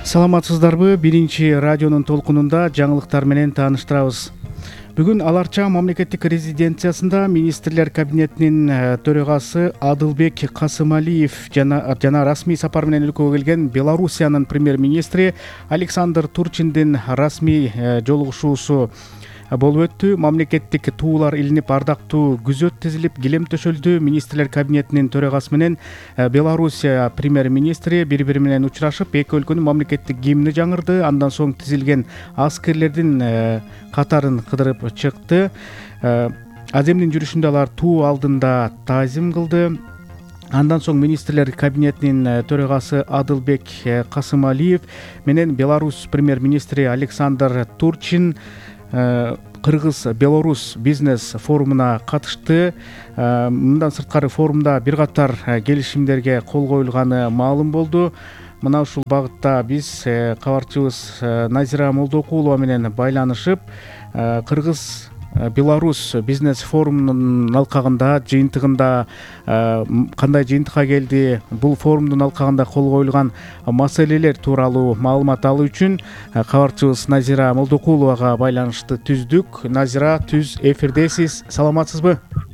Саламатсыздарбы? Биринчи радионун толкунунда жаңылыктар менен тааныштырабыз. Бүгүн Ала-Арча мамлекеттик резиденциясында министрлер кабинетинин төрагасы Адылбек Касымалиев жана расмий сапар менен өлкөгө келген Белоруссиянын премьер-министри Александр Турчиндин расмий жолугушуусу болуп өттү. Мамлекеттик туулар илинип, ардактуу күзөт тизилип, килем төшөлдү. Министрлер кабинетинин төрагасы менен Белоруссия премьер-министри бири-бири менен учурашып, эки өлкөнүн мамлекеттик гимни жаңырды. Андан соң тизилген аскерлердин катарын кыдырып чыкты. Аземдин жүрүшүндө алар туу алдында таазим кылды. Андан соң министрлер кабинетинин төрагасы Адылбек Касымалиев менен Беларусь премьер-министри Александр Турчин Кыргыз-Белорус бизнес форумуна катышты. Мындан сырткары форумда бир катар келишимдерге кол коюлганы маалым болду. Мына ушул багытта биз кабарчыбыз Назира Молдокулова менен байланышып, Кыргыз-Белорус бизнес форумунун алкагында, жыйынтыгында кандай жыйынтыкка келди, бул форумдун алкагында кол коюлган маселелер тууралуу маалымат алуу үчүн кабарчыбыз Назира Молдокуловага байланышты түздүк. Назира, түз эфирдесиз. Саламатсызбы?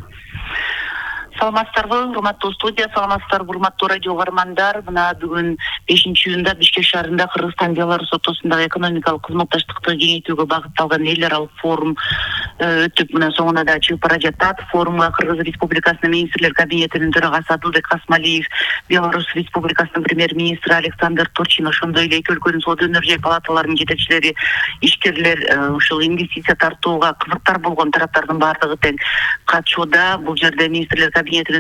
Саламатсыздарбы, урматтуу студия, саламатсыздарбы, урматтуу радио угармандар. Мына бүгүн 5-июнда Бишкек шаарында Кыргызстан Беларусь ортосундагы экономикалык кызматташтыкты кеңейтүүгө багытталган эл аралык форум өтүп, мына соңуна да чыгып бара жатат. Форумга Кыргыз Республикасынын министрлер кабинетинин төрагасы Адылбек Касымалиев, Беларусь Республикасынын премьер-министри Александр Турчин, ошондой эле эки өлкөнүн соода өнөр жай палаталарынын жетекчилери, ишкерлер, ушул инвестиция тартууга кызыктар болгон тараптардын баардыгы тең катышууда. Бул жерде министрлер кабинетинин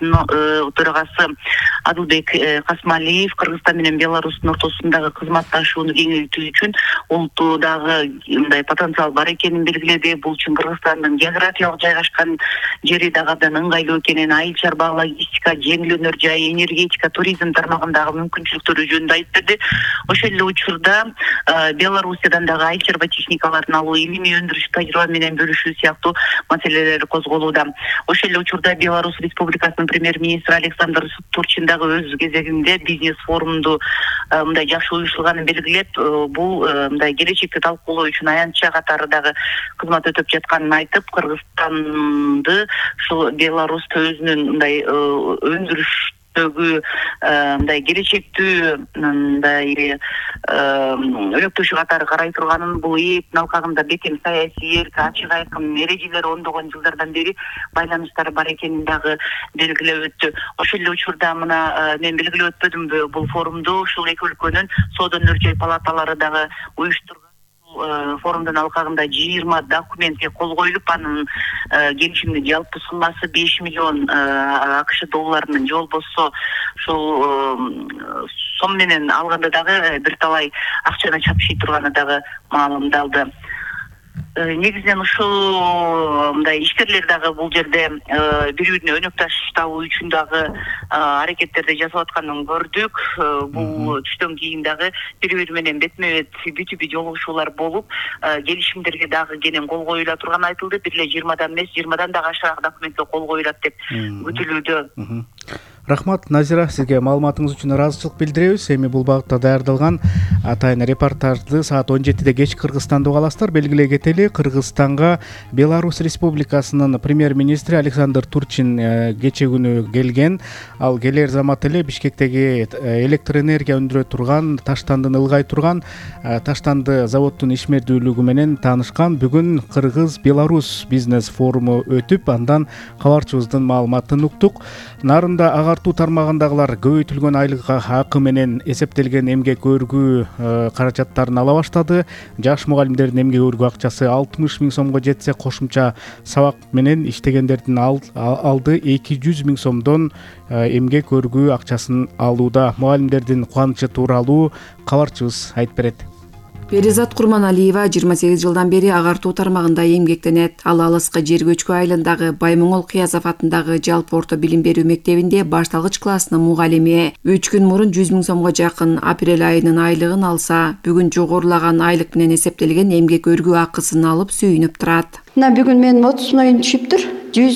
төрагасы Адылбек Касымалиев Кыргызстан менен Беларустун ортосундагы кызматташууну кеңейтүү үчүн улуттуудагы мындай потенциал бар экенин белгиледи. Бул үчүн Кыргызстандын географиялык жайгашкан жери дагы абдан ыңгайлуу экенин, айыл чарба, логистика, жеңил өнөр жай, энергетика, туризм тармагындагы мүмкүнчүлүктөрү жөнүндө айтып берди. Ошол эле учурда Белоруссиядан дагы айыл чарба техникаларын алуу, илимий өндүрүш тажрыйба менен бөлүшүү сыяктуу маселелер козголууда. Ошол эле учурда Беларусь Республикасынын премьер-министри Александр Турчин дагы өз кезегинде бизнес форумду мындай жакшы уюштурганын белгилеп, бул мындай келечекти талкуулоо үчүн аянтча катары дагы кызмат өтүп жатканын айтып, Кыргызстанды ушул Беларусьта өзүнүн мындай өндүрүштөгү мындай келечектүү мындай өнөктөшү катары карай турганын, бул эптин алкагында бекем саясий эрк, ачык айкын эрежелер ондогон жылдардан бери байланыштары бар экенин дагы белгилеп өттү. Ошол эле учурда мына мен белгилеп өтпөдүмбү, бул форумду ушул эки өлкөнүн соода өнөр жай палаталары дагы уюштурган. Форумдун алкагында 20 документке кол коюлуп, анын келишимдин жалпы суммасы 5 миллион АКШ долларынын, же болбосо ушул сом менен алганда дагы бир талай акчаны чапшый турганы дагы маалымдалды. Негизинен ушул мындай ишкерлер дагы бул жерде бири-бирине өнөкташ табуу үчүн дагы аракеттерди жасап атканын көрдүк. Бул түштөн кийин дагы бири-бири менен бетме-бет бүтүбү жолугушуулар болуп, келишимдерге дагы кенен кол коюла турганы айтылды. Бир эле 20дан эмес, 20дан дагы ашыраак документке кол коюлат деп күтүлүүдө. Рахмат, Назира, сизге маалыматыңыз үчүн ыраазычылык билдиребиз. Эми бул багытта даярдалган атайын репортажды саат 17-де кеч Кыргызстанда уга аласыздар. Белгилей кетели, Кыргызстанга Беларусь Республикасынын премьер-министри Александр Турчин кече күнү келген. Ал келер замат эле Бишкектеги электр энергия өндүрө турган, таштандын ылгай турган таштанды заводдун ишмердүүлүгү менен таанышкан. Бүгүн Кыргыз-Беларусь бизнес форуму өтүп, андан кабарчыбыздын маалыматын уктук. Нарында агартуу тармагындагылар көбөйтүлгөн айлык акы менен эсептелген эмгек өргүү каражаттарын ала баштады. Жаш мугалимдердин эмгек өргүү акчасы 60 миң сомго жетсе, кошумча сабак менен иштегендердин алды 200 миң сомдон эмгек өргүү акчасын алууда. Мугалимдердин кубанычы тууралуу кабарчыбыз айтып берет. Перизат Курманалиева 28 жылдан бери агартуу тармагында эмгектенет. Ал алыскы жер көчкү айылындагы Баймоңол Кыязов атындагы жалпы орто билим берүү мектебинде башталгыч класснын мугалими. 3 күн мурун 100 миң сомго жакын апрель айынын айлыгын алса, бүгүн жогорулаган айлык менен эсептелген эмгек өргүү акысын алып сүйүнүп турат. Мына бүгүн менин отосуна түшүптүр.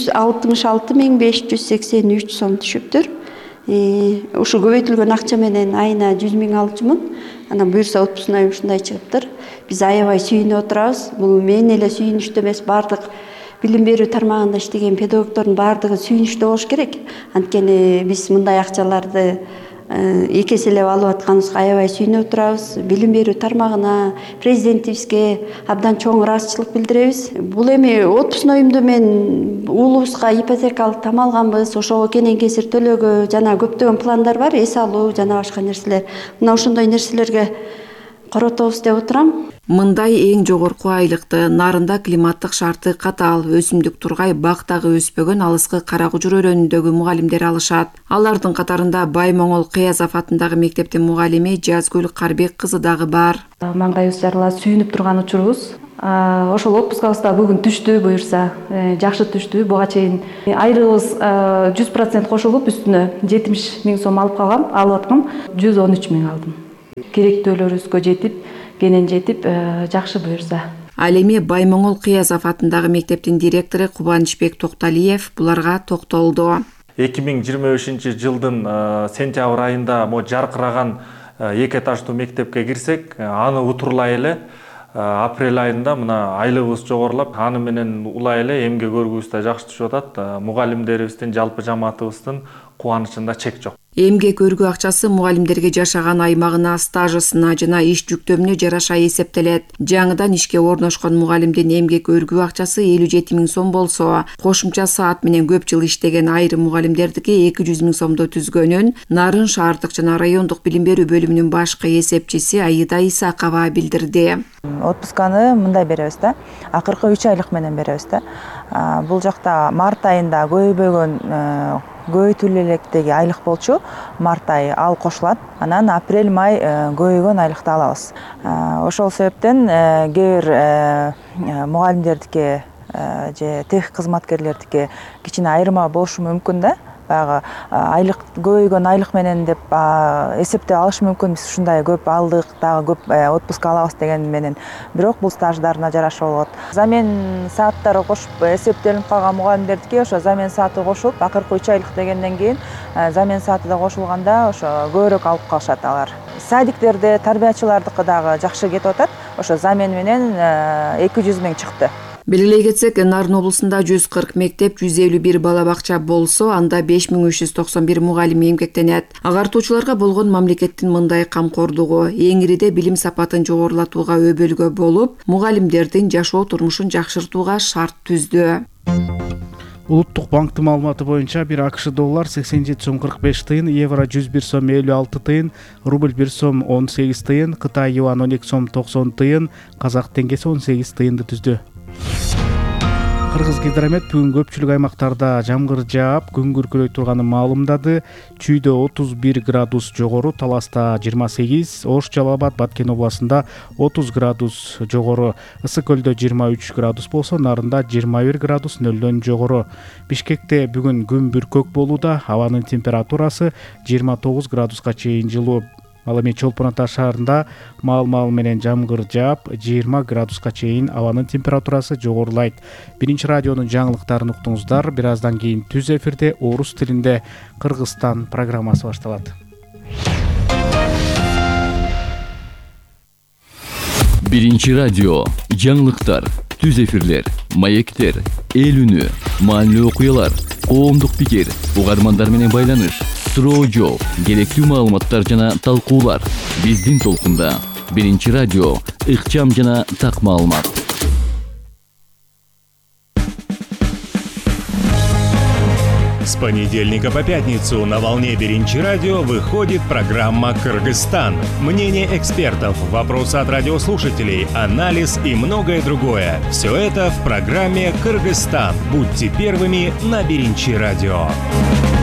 166.583 сом түшүптүр. Ушу көбөйтүлгөн акча менен айына 100 миң алчумун. Анан буюрса отпускной ушундай чыгыптыр. Биз аябай сүйүнүп отурабыз. Бул мен эле сүйүнүчтүү эмес, баардык билим берүү тармагында иштеген педагогдордун баардыгы сүйүнүчтүү болуш керек. Анткени биз мындай акчаларды эки эселеп алып атканыбызга аябай сүйүнүп отурабыз. Билим берүү тармагына, президентибизге абдан чоң ыраазычылык билдиребиз. Бул эми отпускнойумду мен уулубузга ипотекалык там алганбыз, ошого кенен кесир төлөөгө жана көптөгөн пландар бар, эс алуу жана башка нерселер. Мына ошондой нерселерге коротобуз деп отурам. Мындай эң жогорку айлыкты нарында климаттык шарты катаал, өсүмдүк тургай, бактагы өспөгөн алыскы Каракужур өрөөнүндөгү мугалимдер алышат. Алардын катарында Баймоңол Кыязов атындагы мектептин мугалими Жазгүл Карбек кызы дагы бар. Маңгайыбыз жарыла сүйүнүп турган учурубуз. Ошол отпускабыз да бүгүн түштү, буюрса жакшы түштү. Буга чейин айлыгыбыз 100% кошулуп үстүнө 70 000 сом алып аткам, 113 000 алдым. Керектөөлөрүбүзгө жетип, кенен жетип, жакшы буюрса. Ал эми Баймоңол Кыязов атындагы мектептин директору Кубанычбек Токталиев буларга токтолду. 2025 жылдын сентябрь айында жаркыраган 2 этаждуу мектепке кирсек, аны утурлай эле апрель айында мына айлыгыбыз жогорулап, аны менен улай эле эмгек өргүбүз да жакшы түшүп атат. Мугалимдерибиздин, жалпы жамаатыбыздын кубанычында чек жок. Эмгек өргүү акчасы мугалимдерге жашаган аймагына, стажысына жана иш жүктөмүнө жараша эсептелет. Жаңыдан ишке орношкон мугалимдин эмгек өргүү акчасы 57 000 сом болсо, кошумча саат менен көп жыл иштеген айрым мугалимдердики 200 000 сомдо түзгөнүн Нарын шаардык жана райондук билим берүү бөлүмүнүн башкы эсепчиси Аида Исакова билдирди. Отпусканы мындай беребиз да, акыркы 3 айлык менен беребиз да. Бул жакта март айында көйбөгөн көйтүл электеги айлык болчу, март айы ал кошулат. Анан апрель май көйгөн айлыкты алабыз. Ошол себептен кээ бир мугалимдердики же тех кызматкерлердики кичине айырма болушу мүмкүн да. Баягы айлык көйгөн айлык менен деп эсептеп алыш мүмкүн. Биз ушундай көп алдык, дагы көп отпуск алабыз деген менен. Бирок бул стаждарына жараша болот. Замен сааттары кошуп эсептелип калган мугалимдердики ошо замен сааты кошулуп, акыркы 3 айлык дегенден кийин замен сааты да кошулганда ошо көбүрөөк алып калышат алар. Садиктерде тарбиячылардыкы дагы жакшы кетип атат. Ошо замен менен 200 000 чыкты. Белгилей кетсек, Нарын облусунда 140 мектеп, 151 бала бакча болсо, анда 5391 мугалим эмгектенет. Агартуучуларга болгон мамлекеттин мындай камкордугу эңириде билим сапатын жогорулатууга өбөлгө болуп, мугалимдердин жашоо турмушун жакшыртууга шарт түздү. Улуттук банктын маалыматы боюнча бир АКШ доллар 87 сом 45 тыйын, евро 101 сом 56 тыйын, рубль 1 сом 18 тыйын, Кытай юан 12 сом 90 тыйын, казак теңгеси 18 тыйынды түздү. Кыргызгидромет бүгүн көпчүлүк аймактарда жамгыр жаап, күн күркүрөй турганын маалымдады. Чүйдө 31 градус жогору, Таласта 28, Ош, Жалал Абад, Баткен областында 30 градус жогору, Ысык көлдө 23 градус болсо, Нарында 21 градус нөлдөн жогору. Бишкекте бүгүн күн бүркөк болууда, абанын температурасы 29 градуска чейин жылуу. Ал эми Чолпон Ата шаарында маал менен жамгыр жаап, 20 градуска чейин абанын температурасы жогорулайт. Биринчи радионун жаңылыктарын уктуңуздар. Бир аздан кийин түз эфирде орус тилинде Кыргызстан программасы башталат. Биринчи радио, жаңылыктар, түз эфирлер, маектер, эл үнү, маанилүү окуялар, коомдук пикир, угармандар менен байланыш, суроо жооп, керектүү маалыматтар жана талкуулар. Биздин толкунда. Биринчи радио, ыкчам жана так маалымат. С понедельника по пятницу на волне Биринчи радио выходит программа «Кыргызстан». Мнение экспертов, вопросы от радиослушателей, анализ и многое другое. Все это в программе «Кыргызстан». Будьте первыми на Биринчи радио.